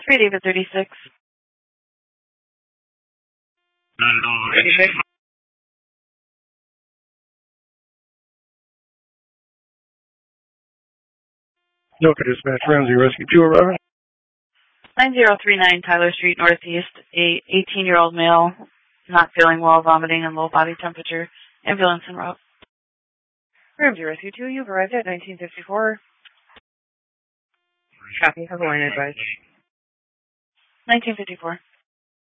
3 David 36. Not at all. 86. No, dispatch, Ramsey Rescue 2 arriving. 9039 Tyler Street Northeast. A 18-year-old male not feeling well, vomiting and low body temperature. Ambulance en route. Ramsey Rescue 2, you've arrived at 1954. Copy, have a line advice. 1954.